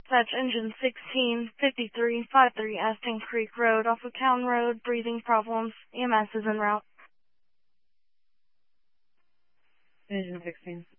Dispatch engine 165353 Aston Creek Road off of Cowan Road, breathing problems. EMS is en route. Engine 16.